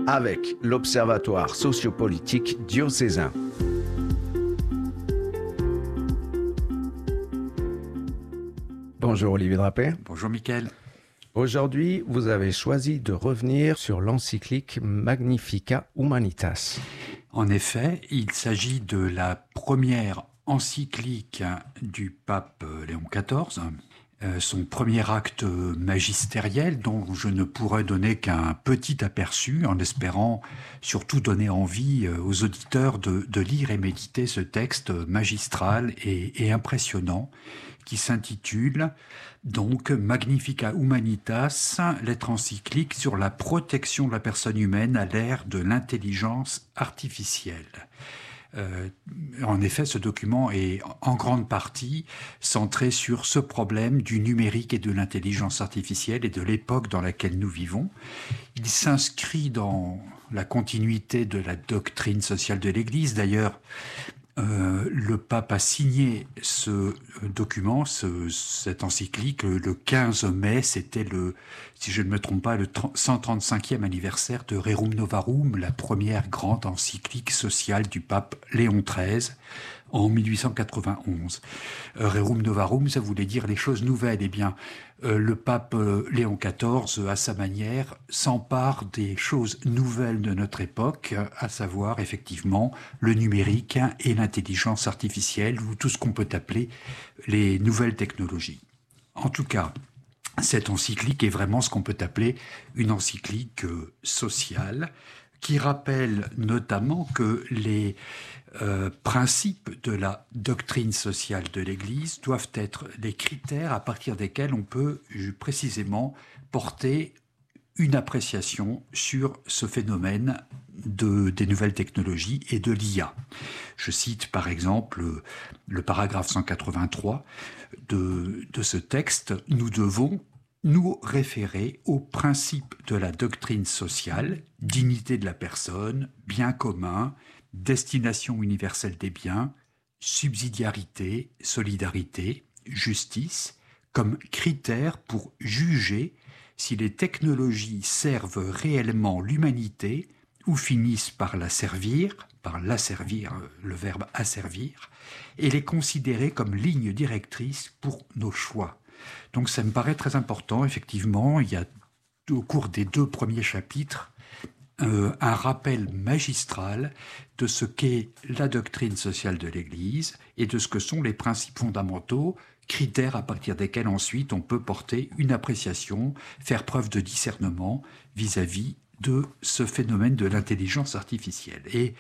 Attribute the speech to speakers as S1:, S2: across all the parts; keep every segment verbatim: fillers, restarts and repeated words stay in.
S1: avec l'Observatoire sociopolitique diocésain. Bonjour Olivier Drapet.
S2: Bonjour Mickaël.
S1: Aujourd'hui, vous avez choisi de revenir sur l'encyclique Magnificat Humanitas.
S2: En effet, il s'agit de la première encyclique du pape Léon quatorze, euh, son premier acte magistériel dont je ne pourrais donner qu'un petit aperçu en espérant surtout donner envie aux auditeurs de, de lire et méditer ce texte magistral et, et impressionnant qui s'intitule donc Magnificat Humanitas, lettre encyclique sur la protection de la personne humaine à l'ère de l'intelligence artificielle. Euh, en effet, ce document est en grande partie centré sur ce problème du numérique et de l'intelligence artificielle et de l'époque dans laquelle nous vivons. Il s'inscrit dans la continuité de la doctrine sociale de l'Église. D'ailleurs, Euh, le pape a signé ce document, ce, cette encyclique, le, le quinze mai, c'était le, si je ne me trompe pas, le cent trente-cinquième anniversaire de Rerum Novarum, la première grande encyclique sociale du pape Léon treize, en mille huit cent quatre-vingt-onze. Euh, Rerum Novarum, ça voulait dire les choses nouvelles. Eh bien, euh, le pape euh, Léon quatorze, à sa manière, s'empare des choses nouvelles de notre époque, à savoir effectivement le numérique et l'intelligence artificielle, ou tout ce qu'on peut appeler les nouvelles technologies. En tout cas, cette encyclique est vraiment ce qu'on peut appeler une encyclique euh, sociale, qui rappelle notamment que les euh, principes de la doctrine sociale de l'Église doivent être des critères à partir desquels on peut précisément porter une appréciation sur ce phénomène de, des nouvelles technologies et de l'I A. Je cite par exemple le paragraphe cent quatre-vingt-trois de, de ce texte. « Nous devons nous référer aux principes de la doctrine sociale, dignité de la personne, bien commun, destination universelle des biens, subsidiarité, solidarité, justice, comme critères pour juger si les technologies servent réellement l'humanité ou finissent par la servir, par l'asservir, le verbe asservir, et les considérer comme ligne directrice pour nos choix. » Donc ça me paraît très important, effectivement. Il y a au cours des deux premiers chapitres euh, un rappel magistral de ce qu'est la doctrine sociale de l'Église et de ce que sont les principes fondamentaux, critères à partir desquels ensuite on peut porter une appréciation, faire preuve de discernement vis-à-vis de ce phénomène de l'intelligence artificielle. Et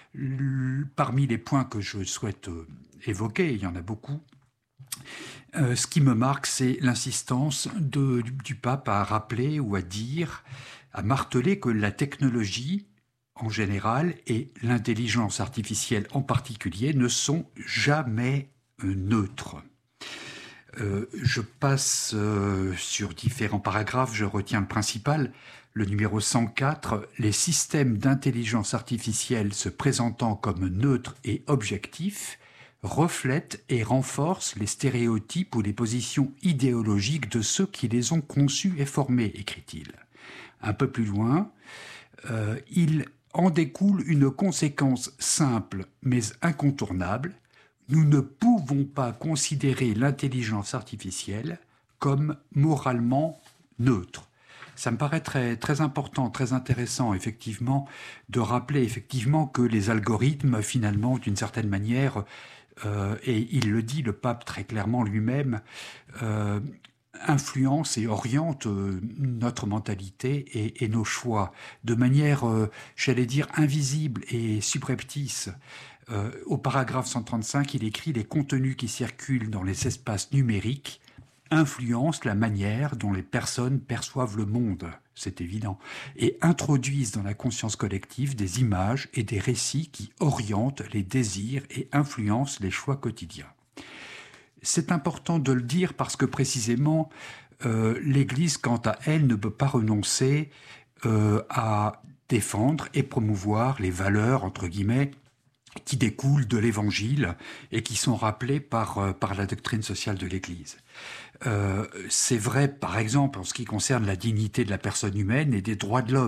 S2: parmi les points que je souhaite évoquer, il y en a beaucoup, Euh, ce qui me marque, c'est l'insistance de, du, du pape à rappeler ou à dire, à marteler que la technologie en général et l'intelligence artificielle en particulier ne sont jamais euh, neutres. Euh, je passe euh, sur différents paragraphes, je retiens le principal, le numéro cent quatre, les systèmes d'intelligence artificielle se présentant comme neutres et objectifs reflètent et renforcent les stéréotypes ou les positions idéologiques de ceux qui les ont conçus et formés, écrit-il. Un peu plus loin, euh, il en découle une conséquence simple mais incontournable. Nous ne pouvons pas considérer l'intelligence artificielle comme moralement neutre. Ça me paraît très, très important, très intéressant, effectivement, de rappeler effectivement que les algorithmes, finalement, d'une certaine manière, Euh, et il le dit, le pape très clairement lui-même, euh, influence et oriente euh, notre mentalité et, et nos choix de manière, euh, j'allais dire, invisible et subreptice. Euh, au paragraphe cent trente-cinq, il écrit « Les contenus qui circulent dans les espaces numériques influencent la manière dont les personnes perçoivent le monde ». C'est évident, et introduisent dans la conscience collective des images et des récits qui orientent les désirs et influencent les choix quotidiens. C'est important de le dire parce que précisément, euh, l'Église, quant à elle, ne peut pas renoncer euh, à défendre et promouvoir les valeurs, entre guillemets, qui découlent de l'Évangile et qui sont rappelées par, euh, par la doctrine sociale de l'Église. Euh, c'est vrai, par exemple, en ce qui concerne la dignité de la personne humaine et des droits de l'homme.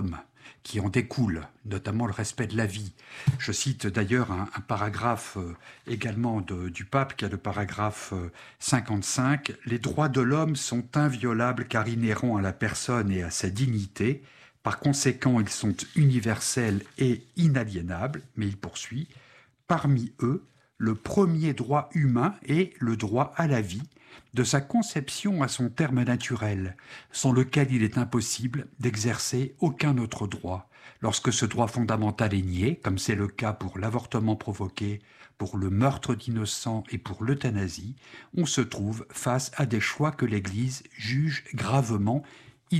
S2: qui en découlent, notamment le respect de la vie. Je cite d'ailleurs un, un paragraphe euh, également de, du pape, qui est le paragraphe euh, cinquante-cinq. « Les droits de l'homme sont inviolables car inhérents à la personne et à sa dignité. Par conséquent, ils sont universels et inaliénables. » Mais il poursuit. « Parmi eux, le premier droit humain est le droit à la vie, de sa conception à son terme naturel, sans lequel il est impossible d'exercer aucun autre droit. Lorsque ce droit fondamental est nié, comme c'est le cas pour l'avortement provoqué, pour le meurtre d'innocents et pour l'euthanasie, on se trouve face à des choix que l'Église juge gravement illicites. »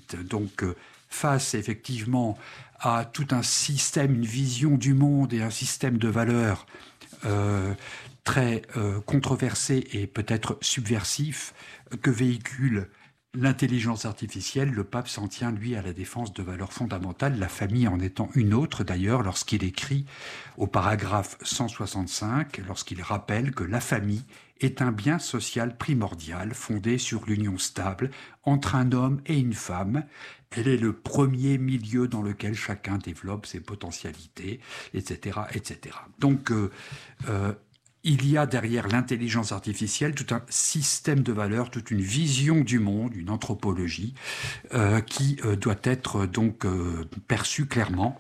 S2: Donc, face effectivement à tout un système, une vision du monde et un système de valeurs euh, très euh, controversé et peut-être subversif que véhicule l'intelligence artificielle, le pape s'en tient, lui, à la défense de valeurs fondamentales, la famille en étant une autre, d'ailleurs, lorsqu'il écrit au paragraphe cent soixante-cinq, lorsqu'il rappelle que la famille est un bien social primordial fondé sur l'union stable entre un homme et une femme. Elle est le premier milieu dans lequel chacun développe ses potentialités, et cetera, et cetera. Donc, euh, euh, il y a derrière l'intelligence artificielle tout un système de valeurs, toute une vision du monde, une anthropologie euh, qui euh, doit être donc euh, perçue clairement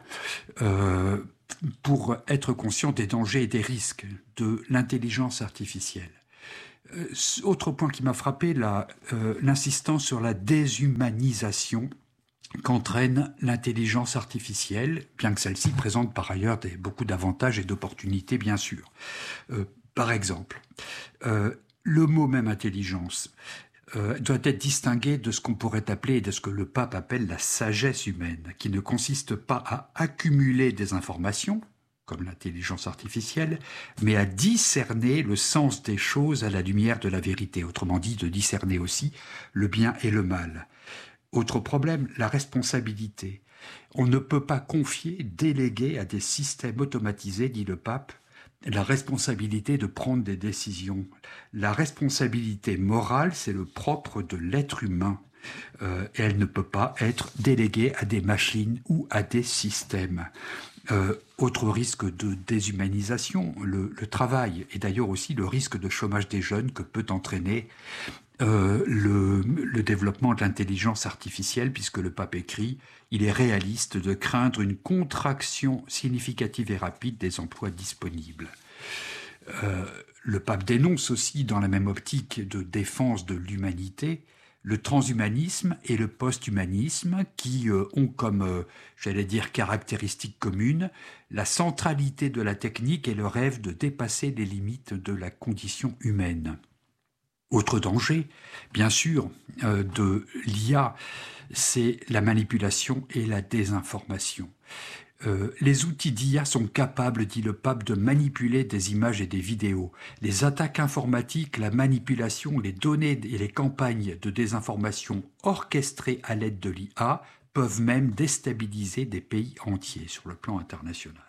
S2: euh, pour être conscient des dangers et des risques de l'intelligence artificielle. Euh, autre point qui m'a frappé, la, euh, l'insistance sur la déshumanisation qu'entraîne l'intelligence artificielle, bien que celle-ci présente par ailleurs des, beaucoup d'avantages et d'opportunités, bien sûr. Euh, par exemple, euh, le mot même intelligence euh, doit être distingué de ce qu'on pourrait appeler, et de ce que le pape appelle la sagesse humaine, qui ne consiste pas à accumuler des informations, comme l'intelligence artificielle, mais à discerner le sens des choses à la lumière de la vérité, autrement dit, de discerner aussi le bien et le mal. Autre problème, la responsabilité. On ne peut pas confier, déléguer à des systèmes automatisés, dit le pape, la responsabilité de prendre des décisions. La responsabilité morale, c'est le propre de l'être humain. Euh, et elle ne peut pas être déléguée à des machines ou à des systèmes. Euh, autre risque de déshumanisation, le, le travail, et d'ailleurs aussi le risque de chômage des jeunes que peut entraîner Euh, le, le développement de l'intelligence artificielle, puisque le pape écrit « Il est réaliste de craindre une contraction significative et rapide des emplois disponibles euh, ». Le pape dénonce aussi, dans la même optique de défense de l'humanité, le transhumanisme et le post-humanisme qui euh, ont comme, euh, j'allais dire, caractéristique commune la centralité de la technique et le rêve de dépasser les limites de la condition humaine. Autre danger, bien sûr, euh, de l'I A, c'est la manipulation et la désinformation. Euh, les outils d'I A sont capables, dit le pape, de manipuler des images et des vidéos. Les attaques informatiques, la manipulation, les données et les campagnes de désinformation orchestrées à l'aide de l'I A peuvent même déstabiliser des pays entiers sur le plan international.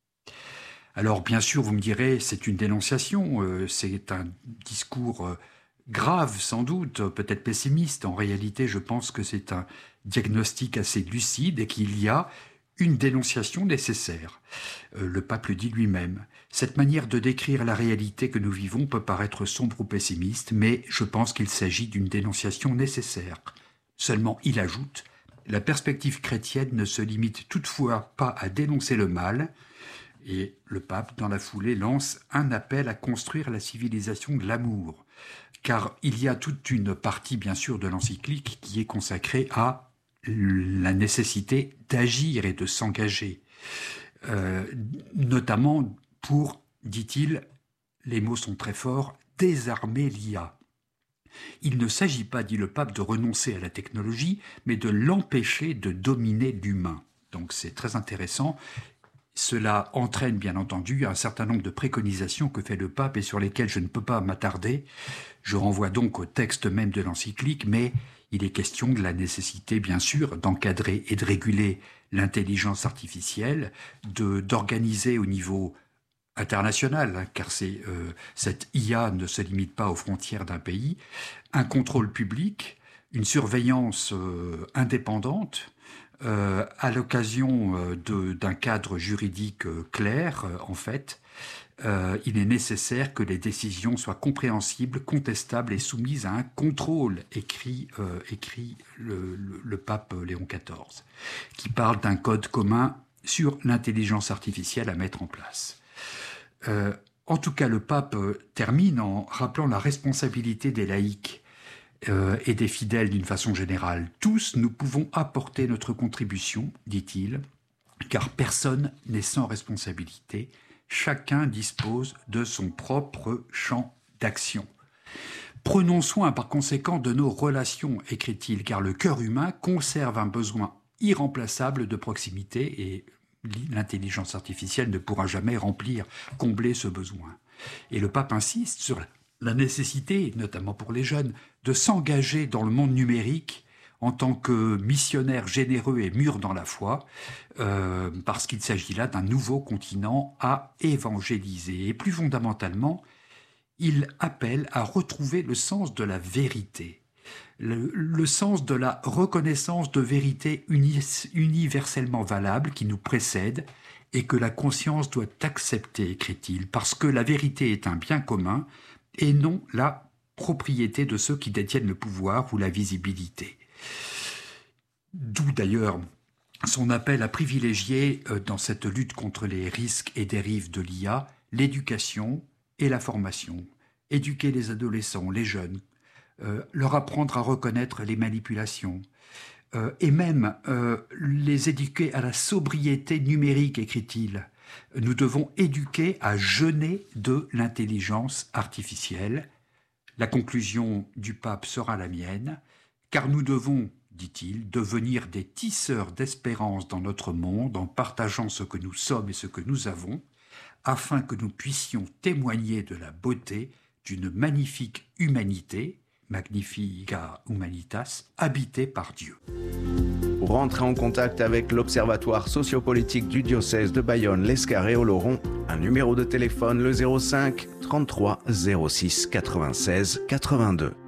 S2: Alors, bien sûr, vous me direz, c'est une dénonciation, euh, c'est un discours euh, grave sans doute, peut-être pessimiste. En réalité, je pense que c'est un diagnostic assez lucide et qu'il y a une dénonciation nécessaire. Euh, le pape le dit lui-même. Cette manière de décrire la réalité que nous vivons peut paraître sombre ou pessimiste, mais je pense qu'il s'agit d'une dénonciation nécessaire. Seulement, il ajoute, la perspective chrétienne ne se limite toutefois pas à dénoncer le mal, et le pape, dans la foulée, lance un appel à construire la civilisation de l'amour. Car il y a toute une partie, bien sûr, de l'encyclique qui est consacrée à la nécessité d'agir et de s'engager, euh, notamment pour, dit-il, les mots sont très forts, désarmer l'I A. Il ne s'agit pas, dit le pape, de renoncer à la technologie, mais de l'empêcher de dominer l'humain. Donc c'est très intéressant. Cela entraîne, bien entendu, un certain nombre de préconisations que fait le pape et sur lesquelles je ne peux pas m'attarder. Je renvoie donc au texte même de l'encyclique, mais il est question de la nécessité, bien sûr, d'encadrer et de réguler l'intelligence artificielle, de, d'organiser au niveau international, hein, car c'est, euh, cette I A ne se limite pas aux frontières d'un pays, un contrôle public, une surveillance euh, indépendante, Euh, à l'occasion euh, de, d'un cadre juridique euh, clair, euh, en fait, euh, il est nécessaire que les décisions soient compréhensibles, contestables et soumises à un contrôle, écrit, euh, écrit le, le, le pape Léon quatorze, qui parle d'un code commun sur l'intelligence artificielle à mettre en place. Euh, en tout cas, le pape euh, termine en rappelant la responsabilité des laïcs euh, et des fidèles d'une façon générale. Tous, nous pouvons apporter notre contribution, dit-il, car personne n'est sans responsabilité. Chacun dispose de son propre champ d'action. Prenons soin par conséquent de nos relations, écrit-il, car le cœur humain conserve un besoin irremplaçable de proximité et l'intelligence artificielle ne pourra jamais remplir, combler ce besoin. Et le pape insiste sur la nécessité, notamment pour les jeunes, de s'engager dans le monde numérique en tant que missionnaire généreux et mûr dans la foi, euh, parce qu'il s'agit là d'un nouveau continent à évangéliser. Et plus fondamentalement, il appelle à retrouver le sens de la vérité, le, le sens de la reconnaissance de vérité uni, universellement valable qui nous précède et que la conscience doit accepter, écrit-il, parce que la vérité est un bien commun et non la propriété de ceux qui détiennent le pouvoir ou la visibilité. D'où d'ailleurs son appel à privilégier euh, dans cette lutte contre les risques et dérives de l'I A l'éducation et la formation. Éduquer les adolescents, les jeunes, euh, leur apprendre à reconnaître les manipulations euh, et même euh, les éduquer à la sobriété numérique, écrit-il. Nous devons éduquer à jeûner de l'intelligence artificielle. La conclusion du pape sera la mienne, car nous devons, dit-il, devenir des tisseurs d'espérance dans notre monde en partageant ce que nous sommes et ce que nous avons, afin que nous puissions témoigner de la beauté d'une magnifique humanité, Magnifica Humanitas, habitée par Dieu.
S1: Pour rentrer en contact avec l'Observatoire sociopolitique du diocèse de Bayonne, l'Escar et Oloron, un numéro de téléphone le zéro cinq trente-trois zéro six quatre-vingt-seize quatre-vingt-deux.